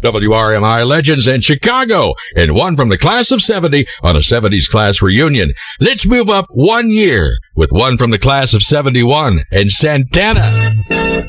WRMI legends in Chicago, and one from the class of 70 on a 70s class reunion. Let's move up 1 year with one from the class of 71 and Santana.